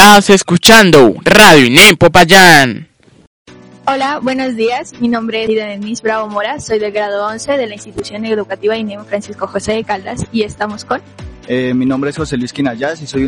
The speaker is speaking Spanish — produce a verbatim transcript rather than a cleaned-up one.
Estás escuchando Radio INEM Popayán. Hola, buenos días. Mi nombre es Irenis Bravo Mora. Soy del grado once de la institución educativa INEM Francisco José de Caldas y estamos con... Eh, mi nombre es José Luis Quinayas y soy